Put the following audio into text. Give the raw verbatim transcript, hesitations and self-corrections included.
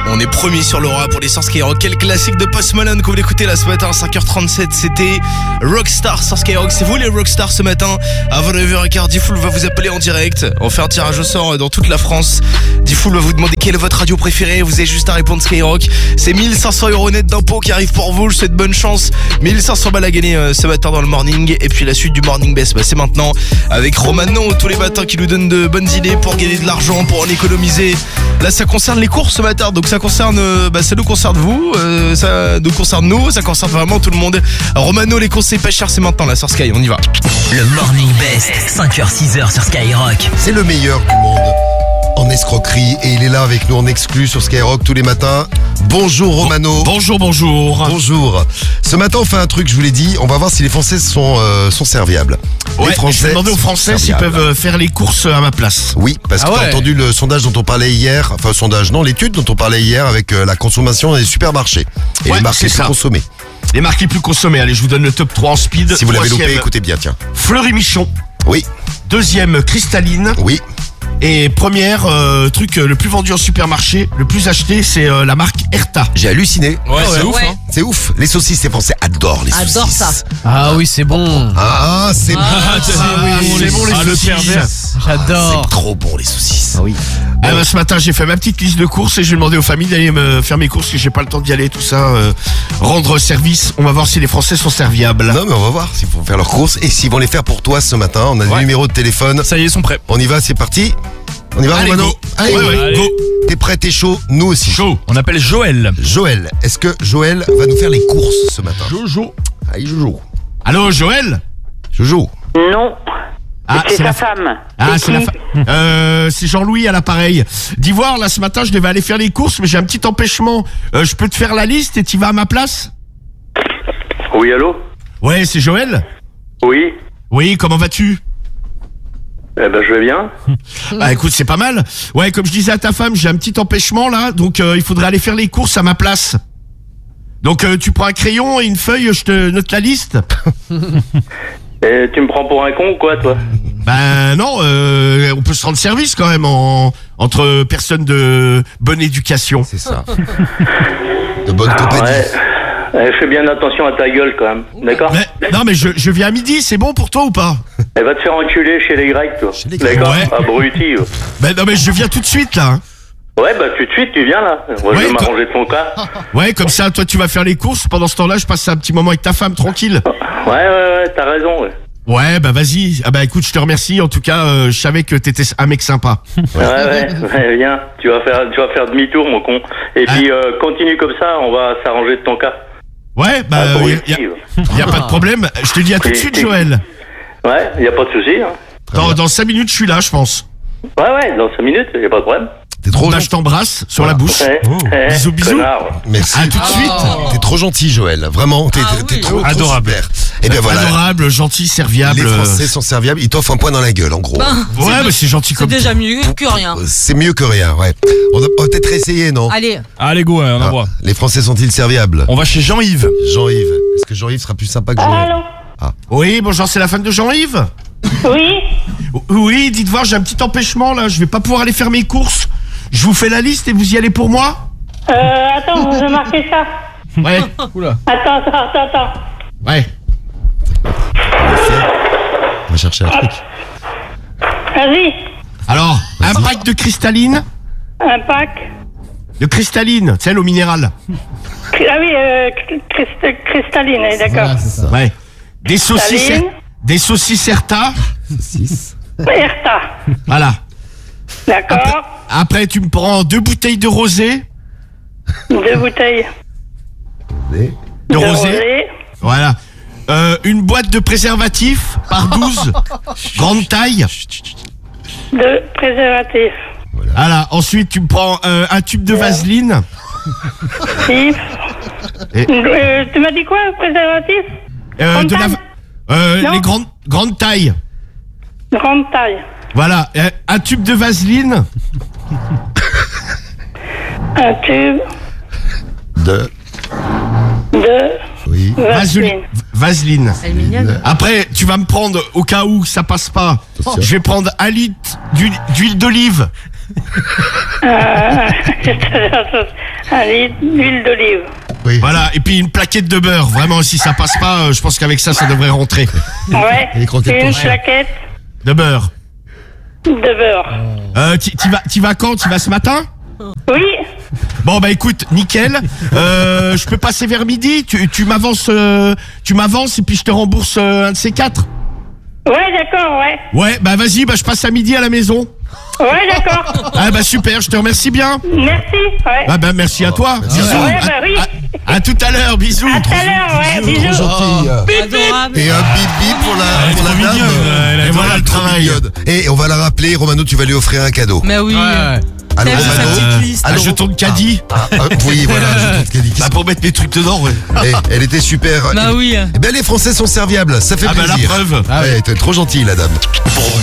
On est premier sur l'aura pour les Source Skyrock. Quel classique de Post Malone que vous l'écoutez là ce matin à cinq heures trente-sept. C'était Rockstar sur Skyrock. C'est vous les Rockstars ce matin. Avant neuf heures quinze, Diffoul va vous appeler en direct. On fait un tirage au sort dans toute la France. Diffoul va vous demander quelle est votre radio préférée. Vous avez juste à répondre Skyrock. C'est mille cinq cents euros net d'impôts qui arrivent pour vous. Je souhaite bonne chance. mille cinq cents balles à gagner euh, ce matin dans le morning. Et puis la suite du morning best, bah, c'est maintenant avec Romano tous les matins qui nous donne de bonnes idées pour gagner de l'argent, pour en économiser. Là ça concerne les courses ce matin. Donc ça concerne, euh, bah, ça nous concerne vous, euh, ça nous concerne nous, ça concerne vraiment tout le monde. Romano, les conseils pas chers, c'est maintenant là sur Sky, on y va. Le morning best, cinq heures six heures sur Skyrock. C'est le meilleur du monde en escroquerie et il est là avec nous en exclu sur Skyrock tous les matins. Bonjour Romano. Bonjour, bonjour. Bonjour. Ce matin on fait un truc, je vous l'ai dit, on va voir si les Français sont, euh, sont serviables. Ouais, les Français je vais demander aux Français s'ils peuvent faire les courses à ma place. Oui, parce que Ah t'as ouais. entendu le sondage dont on parlait hier, enfin le sondage, non, l'étude dont on parlait hier avec euh, la consommation dans les supermarchés et Ouais, les marques c'est les plus ça. consommées. Les marques les plus consommées, allez, je vous donne le top trois en speed. Si vous l'avez loupé, Troisième, écoutez bien, tiens. Fleury Michon. Oui, Deuxième, Cristalline. oui. Et première, euh, truc euh, le plus vendu en supermarché, le plus acheté, c'est euh, la marque Erta. J'ai halluciné. Ouais, c'est ouf, Ouais. hein. C'est ouf. Les saucisses, les Français adorent les Adore saucisses. ça. Ah oui, c'est bon. Ah, c'est bon. Ah, oui, c'est bon les ah, le saucisses. pervers. J'adore. C'est trop bon les saucisses. Ah oui. Ah bah, ce matin, j'ai fait ma petite liste de courses et j'ai demandé aux familles d'aller me faire mes courses, parce que j'ai pas le temps d'y aller, tout ça. euh, rendre service. On va voir si les Français sont serviables. Non mais on va voir s'ils vont faire leurs courses et s'ils vont les faire pour toi ce matin. On a le Ouais. numéro de téléphone. Ça y est, ils sont prêts. On y va, c'est parti. On y va Allez, Romano. go. Allez, Ouais, ouais, Allez. go. T'es prêt, t'es chaud, nous aussi. Chaud. On appelle Joël. Joël, est-ce que Joël va nous faire les courses ce matin? Jojo. Allez Jojo. Allô, Joël? Jojo. Non. Ah, c'est c'est sa la- femme. Ah, c'est la qui fa- euh, c'est Jean-Louis à l'appareil. D'Ivoire, là, ce matin, je devais aller faire les courses, mais j'ai un petit empêchement. Euh, je peux te faire la liste et t'y vas à ma place? Oui, allô? Ouais, c'est Joël? Oui. Oui, comment vas-tu? Eh ben, je vais bien. Bah écoute, c'est pas mal. Ouais, comme je disais à ta femme, j'ai un petit empêchement là, donc euh, il faudrait aller faire les courses à ma place. Donc euh, tu prends un crayon et une feuille, je te note la liste. Et tu me prends pour un con ou quoi, toi? Ben non, euh, on peut se rendre service quand même en, entre personnes de bonne éducation. C'est ça. De bonne compagnie. Ouais. Eh, fais bien attention à ta gueule, quand même. D'accord? Mais, non mais je, je viens à midi, c'est bon pour toi ou pas? Elle va te faire enculer chez les Grecs, toi. Chez les Grecs. D'accord? Ouais. Abruti. ouais. Ben non mais je viens tout de suite là. hein. Ouais, bah, tout de suite, tu viens, là. Moi, je Ouais, vais quoi. m'arranger de ton cas. Ouais, comme ça, toi tu vas faire les courses. Pendant ce temps-là, je passe un petit moment avec ta femme, tranquille. Ouais, ouais, ouais, t'as raison, ouais. Ouais, bah vas-y. Ah bah écoute, je te remercie. En tout cas, euh, je savais que t'étais un mec sympa. Ouais, ouais, ouais, viens. Tu vas faire, tu vas faire demi-tour, mon con. Et Ah. puis, euh, continue comme ça, on va s'arranger de ton cas. Ouais, bah Ah, y a, abruti, y a- ouais. y a pas de problème. Je te dis à tout de suite, Joël. Ouais, y a pas de souci, hein. Dans, dans cinq minutes, je suis là, je pense. Ouais, ouais, dans cinq minutes, y a pas de problème. T'es trop Bah, gentil. je t'embrasse sur Voilà. la bouche. Ouais. Eh, Bisous, bisous. connard. Merci. À tout de suite. T'es trop gentil Joël. Vraiment, t'es Ah t'es- t'es oui. trop, trop Adorable. super. Et bien voilà. Adorable, gentil, serviable. Les Français sont serviables. Ils t'offrent un point dans la gueule en gros. Ben, Ouais, mais c'est gentil c'est comme déjà mieux que rien. Euh, C'est mieux que rien, ouais. On va on va peut-être essayer, non? Allez, Allez, go, on Ah, envoie. les Français sont-ils serviables? On va chez Jean-Yves. Jean-Yves. Est-ce que Jean-Yves sera plus sympa que Joël? Allô? Oui, bonjour, c'est la femme de Jean-Yves. Oui? Oui, dites voir, j'ai un petit empêchement là. Je vais pas pouvoir aller faire mes courses. Je vous fais la liste et vous y allez pour moi? Euh, attends, je vais marquer ça. Ouais, Attends, attends, attends, attends. ouais. On va chercher un truc. Vas-y, Alors, un pack de cristalline. un pack. De cristalline, celle au minéral. Ah oui, euh, crist- cristalline, eh, d'accord. Ouais. Des saucisses. Cristalline. Des saucisses Erta. six. Erta, Voilà. d'accord. Après, tu me prends deux bouteilles de rosé. Deux bouteilles Et De de rosé. rosé. Voilà. Euh, une boîte de préservatifs par douze. Grande taille. De préservatif. Voilà. Ensuite, tu me prends euh, un tube de vaseline. Sif. Et- Euh, tu m'as dit quoi, préservatif? Euh, Grande de la, taille. euh, Non. les grandes, grandes tailles. Grande taille. Voilà. Euh, un tube de vaseline. Un tube de. de Oui. vaseline. Vaseline. elle est mignonne. Après, tu vas me prendre, au cas où ça passe pas, Attention. je vais prendre un litre d'huile d'huile d'olive. Euh, un litre d'huile d'olive. Oui. Voilà, et puis une plaquette de beurre. Vraiment, si ça passe pas, euh, je pense qu'avec ça, ça devrait rentrer. Ouais. Et les croquettes Une pour- plaquette De beurre. de beurre. Euh, tu tu vas, tu vas quand? Tu vas ce matin? Oui. Bon bah écoute, nickel. Euh, je peux passer vers midi. Tu, tu m'avances, euh, tu m'avances et puis je te rembourse euh, un de ces quatre. Ouais, d'accord, ouais. Ouais, bah vas-y, bah je passe à midi à la maison. Ouais, d'accord. Ah bah super, je te remercie bien. Merci, ouais. Ah bah merci à toi. merci. Bisous. Ouais, bah oui. À, à tout à l'heure, bisous. À tout à l'heure, ouais, Trop bisous. gentil. Adorable. Et un bip bip pour la, Elle est pour la trop dame. mignonne, elle a Et trop voilà le le travail. travail. Et on va la rappeler, Romano, tu vas lui offrir un cadeau. Mais oui. Ouais. Allô, T'as vu sa Romano. petite liste. Un Allô, jeton de caddie. Ah, oui, voilà, je trouve qu'elle dit Bah pour mettre mes trucs dedans, ouais. Eh, elle était super. Bah oui. Eh ben, les Français sont serviables, ça fait Ah bah la plaisir. preuve. Ouais, t'es trop gentille, la dame.